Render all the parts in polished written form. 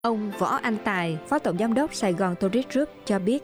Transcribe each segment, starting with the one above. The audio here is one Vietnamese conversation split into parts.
Ông Võ Anh Tài, Phó Tổng Giám đốc Sài Gòn Tourist Group cho biết.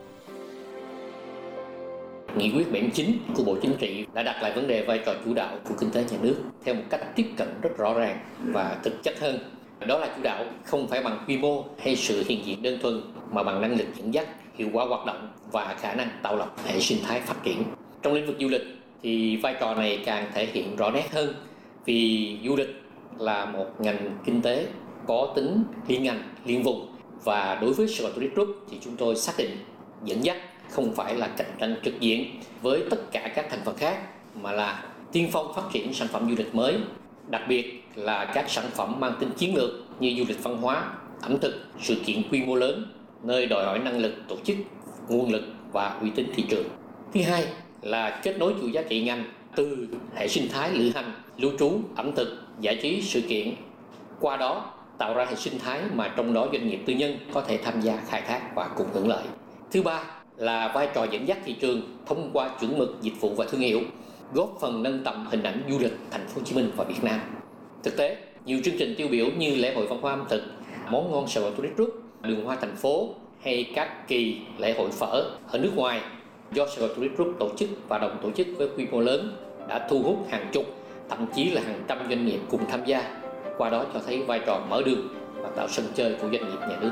Nghị quyết 79 của Bộ Chính trị đã đặt lại vấn đề vai trò chủ đạo của kinh tế nhà nước theo một cách tiếp cận rất rõ ràng và thực chất hơn. Đó là chủ đạo không phải bằng quy mô hay sự hiện diện đơn thuần, mà bằng năng lực dẫn dắt, hiệu quả hoạt động và khả năng tạo lập hệ sinh thái phát triển. Trong lĩnh vực du lịch thì vai trò này càng thể hiện rõ nét hơn, vì du lịch là một ngành kinh tế có tính liên ngành, liên vùng, và đối với Sài Gòn Tourist Group thì chúng tôi xác định dẫn dắt không phải là cạnh tranh trực diện với tất cả các thành phần khác, mà là tiên phong phát triển sản phẩm du lịch mới, đặc biệt là các sản phẩm mang tính chiến lược như du lịch văn hóa, ẩm thực, sự kiện quy mô lớn, nơi đòi hỏi năng lực tổ chức, nguồn lực và uy tín thị trường. Thứ hai là kết nối chuỗi giá trị ngành từ hệ sinh thái lữ hành, lưu trú, ẩm thực, giải trí, sự kiện, qua đó tạo ra hệ sinh thái mà trong đó doanh nghiệp tư nhân có thể tham gia khai thác và cùng hưởng lợi. Thứ ba là vai trò dẫn dắt thị trường thông qua chuẩn mực dịch vụ và thương hiệu, góp phần nâng tầm hình ảnh du lịch thành phố Hồ Chí Minh và Việt Nam. Thực tế, nhiều chương trình tiêu biểu như lễ hội văn hóa ẩm thực, món ngon Sài Gòn Tourist Group, đường hoa thành phố hay các kỳ lễ hội phở ở nước ngoài do Sài Gòn Tourist Group tổ chức và đồng tổ chức với quy mô lớn đã thu hút hàng chục, thậm chí là hàng trăm doanh nghiệp cùng tham gia. Qua đó cho thấy vai trò mở đường và tạo sân chơi của doanh nghiệp nhà nước.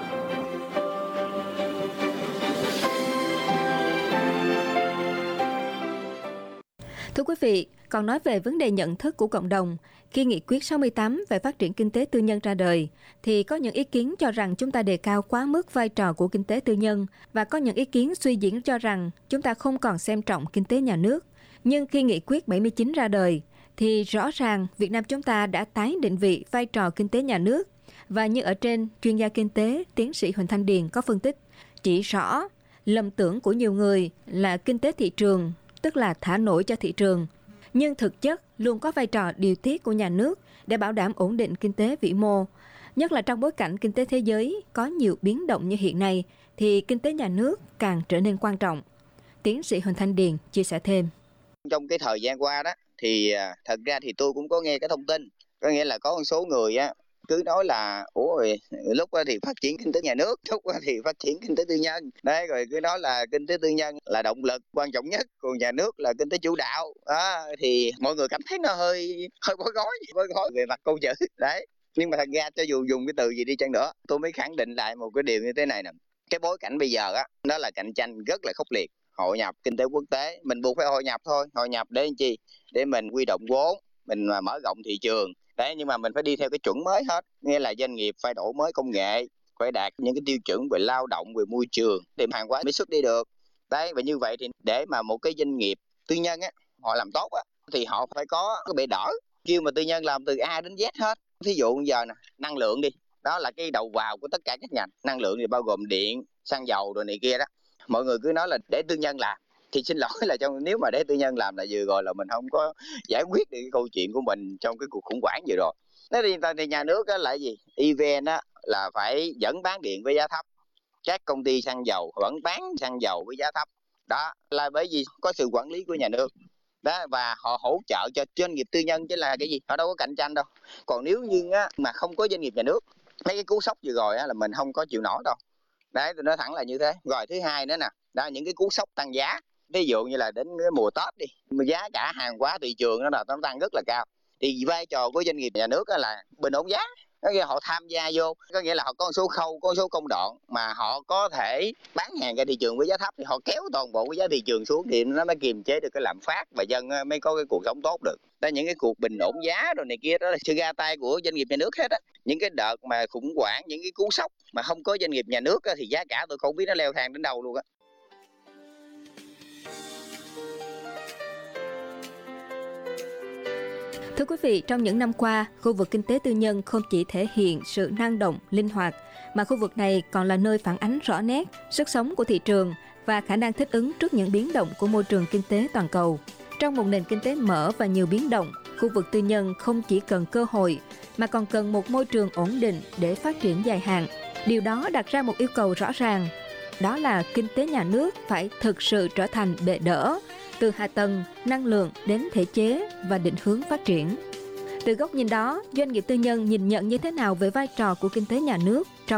Thưa quý vị, còn nói về vấn đề nhận thức của cộng đồng, khi nghị quyết 68 về phát triển kinh tế tư nhân ra đời, thì có những ý kiến cho rằng chúng ta đề cao quá mức vai trò của kinh tế tư nhân, và có những ý kiến suy diễn cho rằng chúng ta không còn xem trọng kinh tế nhà nước. Nhưng khi nghị quyết 79 ra đời, thì rõ ràng Việt Nam chúng ta đã tái định vị vai trò kinh tế nhà nước. Và như ở trên, chuyên gia kinh tế, tiến sĩ Huỳnh Thanh Điền có phân tích, chỉ rõ lầm tưởng của nhiều người là kinh tế thị trường, tức là thả nổi cho thị trường. Nhưng thực chất luôn có vai trò điều tiết của nhà nước để bảo đảm ổn định kinh tế vĩ mô. Nhất là trong bối cảnh kinh tế thế giới có nhiều biến động như hiện nay, thì kinh tế nhà nước càng trở nên quan trọng. Tiến sĩ Huỳnh Thanh Điền chia sẻ thêm. Trong cái thời gian qua đó, thì thật ra thì tôi cũng có nghe cái thông tin, có nghĩa là có một số người cứ nói là lúc thì phát triển kinh tế nhà nước, lúc thì phát triển kinh tế tư nhân đấy, rồi cứ nói là kinh tế tư nhân là động lực quan trọng nhất, còn nhà nước là kinh tế chủ đạo đó, thì mọi người cảm thấy nó hơi bối rối về mặt câu chữ đấy. Nhưng mà thật ra cho dù dùng cái từ gì đi chăng nữa, tôi mới khẳng định lại một cái điều như thế này nè, cái bối cảnh bây giờ nó là cạnh tranh rất là khốc liệt, hội nhập kinh tế quốc tế, mình buộc phải hội nhập thôi. Hội nhập để làm chi? Để mình huy động vốn, mình mở rộng thị trường đấy, nhưng mà mình phải đi theo cái chuẩn mới hết, nghĩa là doanh nghiệp phải đổi mới công nghệ, phải đạt những cái tiêu chuẩn về lao động, về môi trường để hàng hóa mới xuất đi được đấy. Và như vậy thì để mà một cái doanh nghiệp tư nhân họ làm tốt thì họ phải có cái bệ đỡ, kêu mà tư nhân làm từ A đến Z hết. Ví dụ giờ nè, năng lượng đi, đó là cái đầu vào của tất cả các ngành. Năng lượng thì bao gồm điện, xăng dầu rồi này kia đó. Mọi người cứ nói là để tư nhân làm, thì xin lỗi là nếu mà để tư nhân làm là vừa rồi là mình không có giải quyết được cái câu chuyện của mình trong cái cuộc khủng hoảng vừa rồi. Thế thì nhà nước là gì? EVN là phải vẫn bán điện với giá thấp, các công ty xăng dầu vẫn bán xăng dầu với giá thấp, đó là bởi vì có sự quản lý của nhà nước đó, và họ hỗ trợ cho doanh nghiệp tư nhân, chứ là cái gì, họ đâu có cạnh tranh đâu. Còn nếu như mà không có doanh nghiệp nhà nước, mấy cái cú sốc vừa rồi là mình không có chịu nổi đâu đấy, tôi nói thẳng là như thế. Rồi thứ hai nữa nè, đó những cái cú sốc tăng giá, ví dụ như là đến cái mùa Tết đi, giá cả hàng hóa thị trường nó tăng rất là cao, thì vai trò của doanh nghiệp nhà nước là bình ổn giá. Có nghĩa họ tham gia vô, có nghĩa là họ có một số khâu, có một số công đoạn mà họ có thể bán hàng ra thị trường với giá thấp, thì họ kéo toàn bộ cái giá thị trường xuống thì nó mới kiềm chế được cái lạm phát và dân mới có cái cuộc sống tốt được. Đó, những cái cuộc bình ổn giá rồi này kia đó là sự ra tay của doanh nghiệp nhà nước hết á. Những cái đợt mà khủng hoảng, những cái cú sốc mà không có doanh nghiệp nhà nước thì giá cả tôi không biết nó leo thang đến đâu luôn á. Thưa quý vị, trong những năm qua, khu vực kinh tế tư nhân không chỉ thể hiện sự năng động, linh hoạt, mà khu vực này còn là nơi phản ánh rõ nét sức sống của thị trường và khả năng thích ứng trước những biến động của môi trường kinh tế toàn cầu. Trong một nền kinh tế mở và nhiều biến động, khu vực tư nhân không chỉ cần cơ hội, mà còn cần một môi trường ổn định để phát triển dài hạn. Điều đó đặt ra một yêu cầu rõ ràng, đó là kinh tế nhà nước phải thực sự trở thành bệ đỡ, từ hạ tầng, năng lượng đến thể chế và định hướng phát triển. Từ góc nhìn đó, doanh nghiệp tư nhân nhìn nhận như thế nào về vai trò của kinh tế nhà nước trong